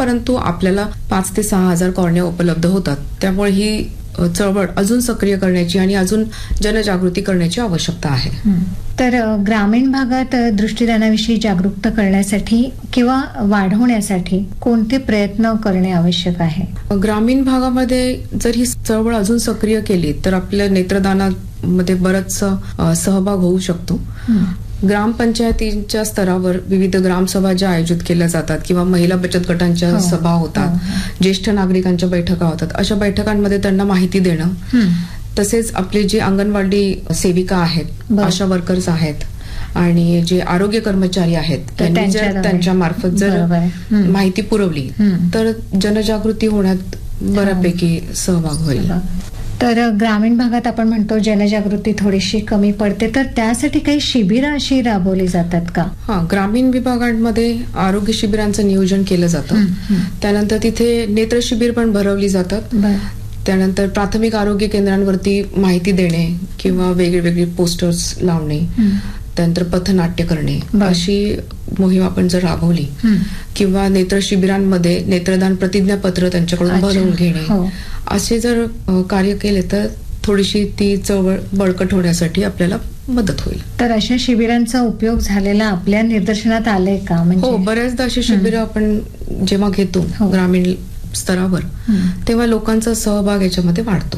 परंतु आपल्याला 5 ते 6,000 कॉर्निया उपलब्ध होतात. त्यामुळे ही चळवळ अजून सक्रिय करण्याची आणि अजून जनजागृती करण्याची आवश्यकता आहे. तर ग्रामीण भागात दृष्टीदानाविषयी जागरूकता करण्यासाठी किंवा वाढवण्यासाठी कोणते प्रयत्न करणे आवश्यक आहे? ग्रामीण भागामध्ये जर ही चळवळ अजून सक्रिय केली तर आपल्या नेत्रदानामध्ये बराच सहभाग होऊ शकतो. ग्रामपंचायतीच्या स्तरावर विविध ग्रामसभा ज्या आयोजित केल्या जातात किंवा महिला बचत गटांच्या सभा होतात, ज्येष्ठ नागरिकांच्या बैठका होतात, अशा बैठकांमध्ये त्यांना माहिती देणं, तसेच आपले जे अंगणवाडी सेविका आहेत, आशा वर्कर्स आहेत आणि जे आरोग्य कर्मचारी आहेत, त्यांनी जर त्यांच्या मार्फत जर माहिती पुरवली तर जनजागृती होण्यात बऱ्यापैकी सहभाग होईल. तर ग्रामीण भागात आपण म्हणतो जनजागृती थोडीशी कमी पडते, तर त्यासाठी काही शिबिरं अशी राबवली जातात का? ग्रामीण विभागांमध्ये आरोग्य शिबिरांचं नियोजन केलं जातं. त्यानंतर तिथे नेत्र शिबिर पण भरवली जातात. त्यानंतर प्राथमिक आरोग्य केंद्रांवरती माहिती देणे किंवा वेगवेगळे पोस्टर्स लावणे, त्यानंतर पथनाट्य करणे, अशी मोहीम आपण जर राबवली किंवा नेत्र शिबिरांमध्ये नेत्रदान प्रतिज्ञापत्र त्यांच्याकडून भरवून घेणे, असे जर कार्य केले तर थोडीशी ती चळवळ बळकट होण्यासाठी आपल्याला मदत होईल. तर अशा शिबिरांचा उपयोग झालेला आपल्या निदर्शनात आलाय का? हो, बऱ्याचदा अशी शिबिरं आपण जेव्हा घेतो ग्रामीण स्तरावर तेव्हा लोकांचा सहभाग याच्यामध्ये वाढतो.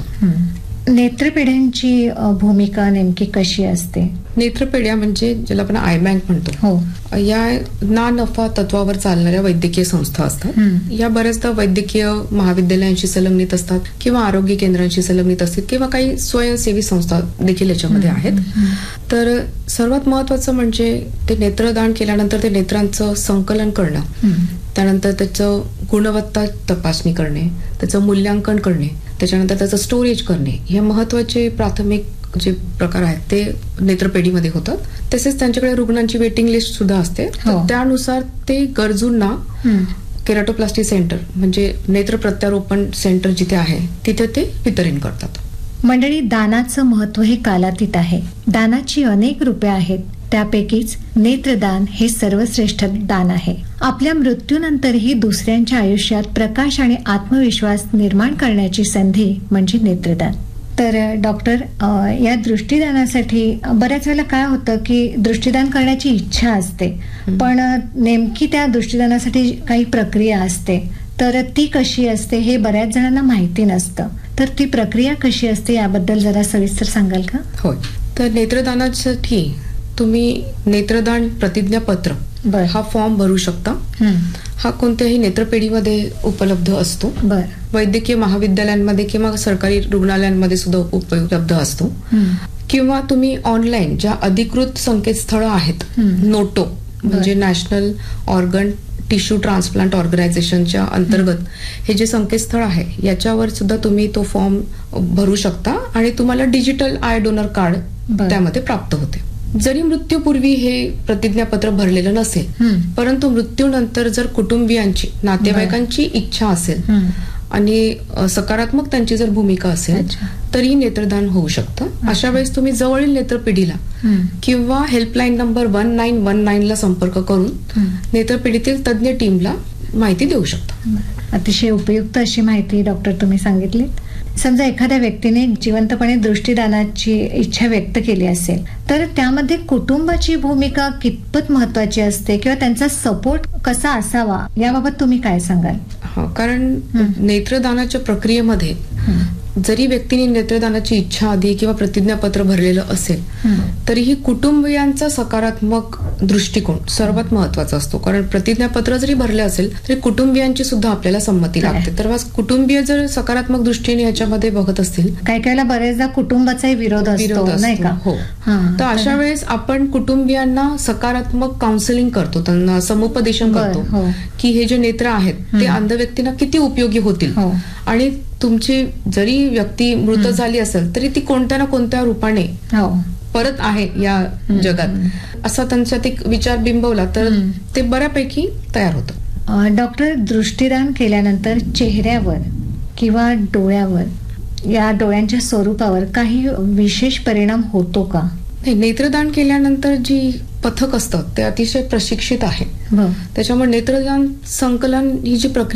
नेत्रपेढ्यांची भूमिका नेमकी कशी असते? नेत्रपेढ्या म्हणजे ज्याला आपण आय बँक म्हणतो, या ना नफा तत्वावर चालणाऱ्या वैद्यकीय संस्था असतात. या बऱ्याचदा वैद्यकीय महाविद्यालयांशी संलग्नित असतात किंवा आरोग्य केंद्रांशी संलग्नित असतात किंवा काही स्वयंसेवी संस्था देखील याच्यामध्ये आहेत. तर सर्वात महत्वाचं म्हणजे ते नेत्रदान केल्यानंतर ते नेत्रांचं संकलन करणं, त्यानंतर त्याचं गुणवत्ता तपासणी करणे, त्याचं मूल्यांकन करणे, त्याच्यानंतर त्याचं स्टोरेज करणे, हे महत्वाचे प्राथमिक जे प्रकार आहेत ते नेत्रपेढीमध्ये होतात. तसेच त्यांच्याकडे रुग्णांची वेटिंग लिस्ट सुद्धा असते. त्यानुसार ते गरजूंना केराटोप्लास्टी सेंटर म्हणजे नेत्र प्रत्यारोपण सेंटर जिथे आहे तिथे ते वितरण करतात. मंडळी, दानाचं महत्व हे कालातीत आहे. दानाची अनेक रूपे आहेत, त्यापैकीच नेत्रदान हे सर्वश्रेष्ठ दान आहे. आपल्या मृत्यूनंतरही दुसऱ्यांच्या आयुष्यात प्रकाश आणि आत्मविश्वास निर्माण करण्याची संधी म्हणजे नेत्रदान. तर डॉक्टर, या दृष्टीदानासाठी बऱ्याच वेळेला काय होतं की दृष्टीदान करण्याची इच्छा असते, पण नेमकी त्या दृष्टीदानासाठी काही प्रक्रिया असते, तर ती कशी असते हे बऱ्याच जणांना माहिती नसतं. तर ती प्रक्रिया कशी असते याबद्दल जरा सविस्तर सांगाल का? होय, तर नेत्रदानासाठी तुम्ही नेत्रदान प्रतिज्ञापत्र हा फॉर्म भरू शकता. हा कोणत्याही नेत्रपेढीमध्ये उपलब्ध असतो. वैद्यकीय महाविद्यालयांमध्ये किंवा सरकारी रुग्णालयांमध्ये सुद्धा उपलब्ध असतो. किंवा तुम्ही ऑनलाईन ज्या अधिकृत संकेतस्थळ आहेत, नोटो म्हणजे नॅशनल ऑर्गन टिश्यू ट्रान्सप्लांट ऑर्गनायझेशनच्या अंतर्गत हे जे संकेतस्थळ आहे याच्यावर सुद्धा तुम्ही तो फॉर्म भरू शकता आणि तुम्हाला डिजिटल आय डोनर कार्ड त्यामध्ये प्राप्त होते. जरी मृत्यूपूर्वी हे प्रतिज्ञापत्र भरलेलं नसेल, परंतु मृत्यूनंतर जर कुटुंबियांची, नातेवाईकांची इच्छा असेल आणि सकारात्मक त्यांची जर भूमिका असेल तरी नेत्रदान होऊ शकतं. अशा वेळेस तुम्ही जवळील नेत्रपेढीला किंवा हेल्पलाईन नंबर 1919 ला संपर्क करून नेत्रपेढीतील तज्ञ टीमला माहिती देऊ शकता. अतिशय उपयुक्त अशी माहिती डॉक्टर तुम्ही सांगितली. समजा एखाद्या व्यक्तीने जिवंतपणे दृष्टीदानाची इच्छा व्यक्त केली असेल तर त्यामध्ये कुटुंबाची भूमिका कितपत महत्वाची असते किंवा त्यांचा सपोर्ट कसा असावा याबाबत तुम्ही काय सांगाल? कारण नेत्रदानाच्या प्रक्रियेमध्ये जरी व्यक्तीने नेत्रदानाची इच्छा आधी किंवा प्रतिज्ञापत्र भरलेलं असेल तरीही कुटुंबियांचा सकारात्मक दृष्टिकोन सर्वात महत्वाचा असतो. कारण प्रतिज्ञापत्र जरी भरले असेल तरी कुटुंबियांची सुद्धा आपल्याला संमती लागते. तर कुटुंबीय जर सकारात्मक दृष्टीने याच्यामध्ये बघत असतील, काही काहीला बरेचदा कुटुंबाचाही विरोध असतो नाही का? हो. तर अशा वेळेस आपण कुटुंबियांना सकारात्मक काउन्सिलिंग करतो, त्यांना समुपदेशन करतो की हे जे नेत्र आहेत ते अंध व्यक्तींना किती उपयोगी होतील आणि तुमची जरी व्यक्ती मृत झाली असेल तरी ती कोणत्या ना कोणत्या रूपाने परत आहे या जगात, असा त्यांच्यात एक विचार बिंबवला तर ते बऱ्यापैकी तयार होतं. डॉक्टर, दृष्टीदान केल्यानंतर चेहऱ्यावर किंवा डोळ्यावर, या डोळ्यांच्या स्वरूपावर काही विशेष परिणाम होतो का? नेत्रदान केल्यानंतर जी पथक असतं ते अतिशय प्रशिक्षित आहे. त्याच्यामुळे नेत्रदान संकलन ही जी प्रक्रिया